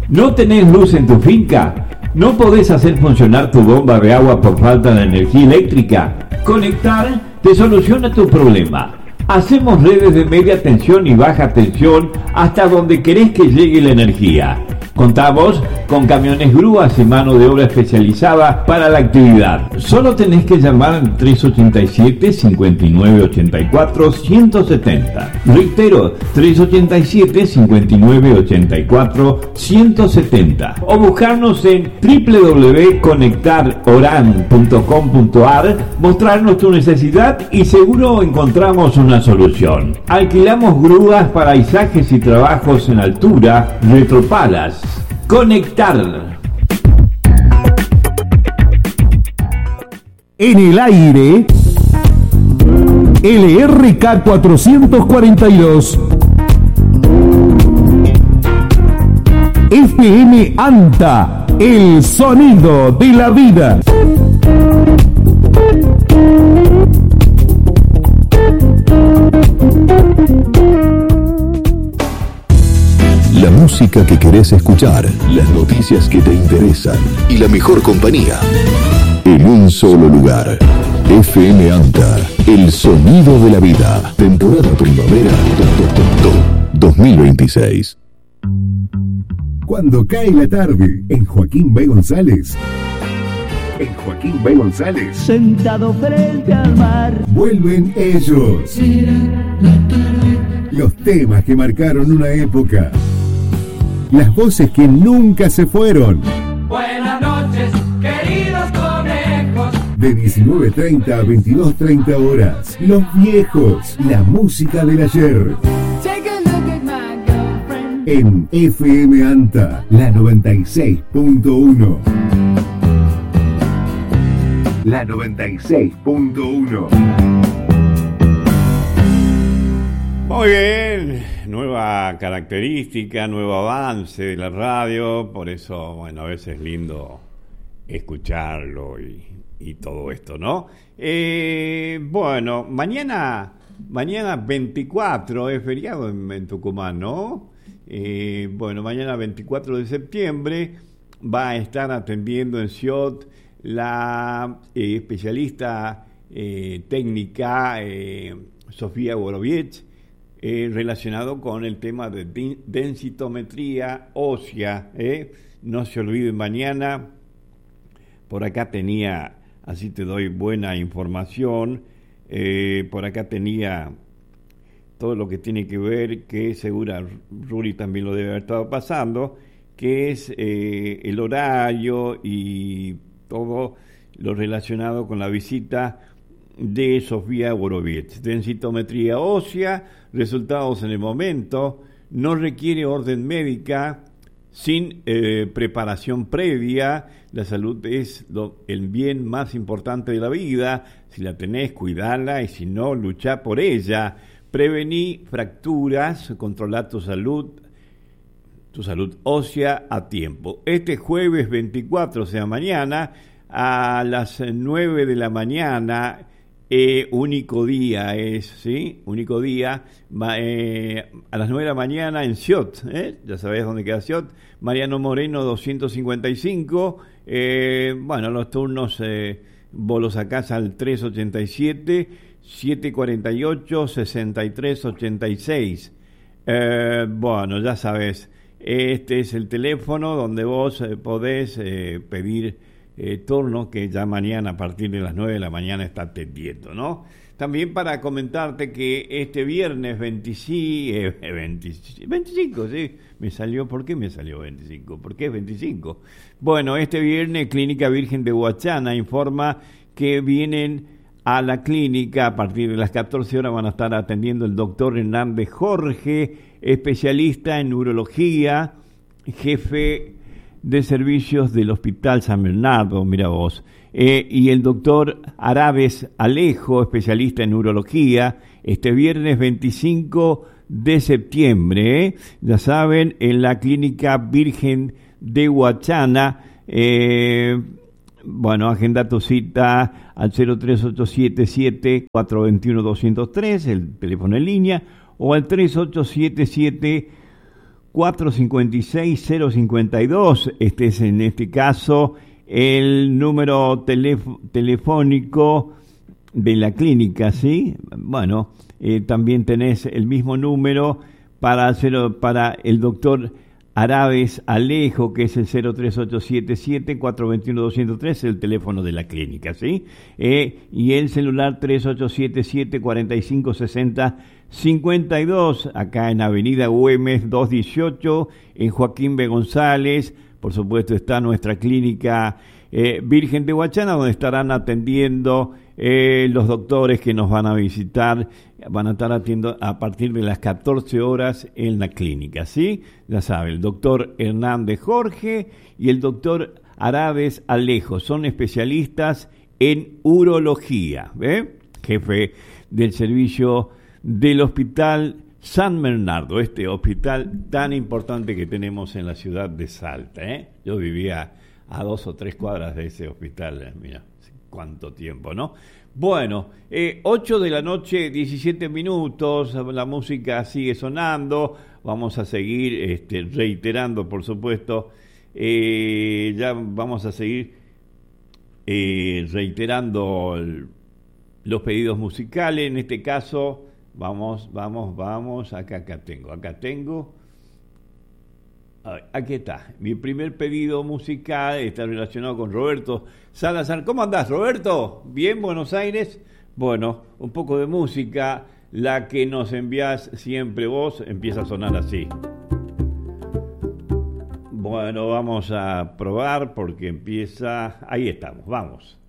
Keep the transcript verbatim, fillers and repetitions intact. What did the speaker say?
¿No tenés luz en tu finca? ¿No podés hacer funcionar tu bomba de agua por falta de energía eléctrica? Conectar te soluciona tu problema. Hacemos redes de media tensión y baja tensión hasta donde querés que llegue la energía. Contamos con camiones grúas y mano de obra especializada para la actividad. Solo tenés que llamar al tres ochenta y siete, cincuenta y nueve ochenta y cuatro, ciento setenta. Reitero, tres ochenta y siete, cincuenta y nueve ochenta y cuatro, ciento setenta. O buscarnos en doble u doble u doble u punto conectar oran punto com punto a r, mostrarnos tu necesidad y seguro encontramos una solución. Alquilamos grúas para paisajes y trabajos en altura, retropalas. Conectar. En el aire, L R K cuatrocientos cuarenta y dos. F M ANTA, el sonido de la vida. La música que querés escuchar, las noticias que te interesan y la mejor compañía. En un solo lugar. F M ANTA, el sonido de la vida. Temporada primavera dos mil veintiséis. Cuando cae la tarde, en Joaquín B. González. En Joaquín B. González. Sentado frente al mar. Vuelven ellos. Los temas que marcaron una época. Las voces que nunca se fueron. Buenas noches, queridos conejos. De diecinueve treinta a veintidós treinta horas. Los viejos. La música del ayer. En F M ANTA, la noventa y seis punto uno. La noventa y seis punto uno. Muy bien, nueva característica, nuevo avance de la radio, por eso, bueno, a veces es lindo escucharlo y, y todo esto, ¿no? Eh, bueno, mañana, mañana veinticuatro, es feriado en, en Tucumán, ¿no? Eh, bueno, mañana veinticuatro de septiembre va a estar atendiendo en Ciot la eh, especialista eh, técnica eh, Sofía Boroviech, eh, relacionado con el tema de din- densitometría ósea. Eh. No se olviden mañana, por acá tenía, así te doy buena información, eh, por acá tenía todo lo que tiene que ver, que segura Ruri también lo debe haber estado pasando, que es eh, el horario y todo lo relacionado con la visita de Sofía Boroviech. Densitometría ósea, resultados en el momento, no requiere orden médica, sin eh, preparación previa. La salud es lo, el bien más importante de la vida. Si la tenés, cuidala, y si no, luchá por ella. Prevení fracturas, controlar tu salud, tu salud ósea a tiempo. Este jueves veinticuatro, o sea, mañana, a las nueve de la mañana, eh, único día es, ¿sí? Único día, eh, a las nueve de la mañana en Ciot, ¿eh? Ya sabés dónde queda Ciot, Mariano Moreno doscientos cincuenta y cinco, eh, bueno, los turnos, eh, bolos a casa al tres ochenta y siete, siete cuarenta y ocho, sesenta y tres ochenta y seis. Eh, bueno, ya sabes, este es el teléfono donde vos eh, podés eh, pedir eh, turno, que ya mañana a partir de las nueve de la mañana está atendiendo, ¿no? También para comentarte que este viernes veinticinco, eh, veinticinco, veinticinco, sí, me salió, ¿por qué me salió veinticinco? ¿Por qué es veinticinco? Bueno, este viernes Clínica Virgen de Huachana informa que vienen a la clínica a partir de las catorce horas, van a estar atendiendo el doctor Hernández Jorge, especialista en urología, jefe de servicios del Hospital San Bernardo, mira vos, eh, y el doctor Araves Alejo, especialista en urología, este viernes veinticinco de septiembre, eh, ya saben, en la Clínica Virgen de Huachana. eh, Bueno, agenda tu cita al cero tres ocho siete siete, cuatro dos uno, dos cero tres, el teléfono en línea, o al tres ocho siete siete, cuatro cinco seis cero cinco dos. Este es en este caso el número telef- telefónico de la clínica, ¿sí? Bueno, eh, también tenés el mismo número para, hacer, para el doctor Araves Alejo, que es el cero tres ocho siete siete cuatro dos uno dos cero tres, el teléfono de la clínica, ¿sí? Eh, y el celular tres ocho siete siete cuatro cinco seis cero cinco dos, acá en Avenida Güemes doscientos dieciocho, en Joaquín B. González. Por supuesto está nuestra clínica eh, Virgen de Huachana, donde estarán atendiendo eh, los doctores que nos van a visitar. Van a estar atendiendo a partir de las catorce horas en la clínica, ¿sí? Ya saben, el doctor Hernández Jorge y el doctor Araves Alejo son especialistas en urología, ¿ve? Jefe del servicio del Hospital San Bernardo, este hospital tan importante que tenemos en la ciudad de Salta, ¿eh? Yo vivía a dos o tres cuadras de ese hospital, mira, cuánto tiempo, ¿no? Bueno, eh, ocho de la noche, diecisiete minutos, la música sigue sonando, vamos a seguir este, reiterando, por supuesto, eh, ya vamos a seguir eh, reiterando el, los pedidos musicales, en este caso, vamos, vamos, vamos, acá, acá tengo, acá tengo, aquí está, mi primer pedido musical está relacionado con Roberto Salazar. ¿Cómo andás, Roberto? ¿Bien, Buenos Aires? Bueno, un poco de música, la que nos envías siempre vos, empieza a sonar así. Bueno, vamos a probar porque empieza, ahí estamos, vamos.